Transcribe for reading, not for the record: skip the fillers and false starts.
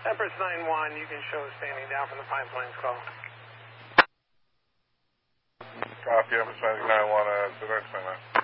Empress 9-1, you can show standing down from the Pine Plains call. Copy, Empress 9-1, to the next time,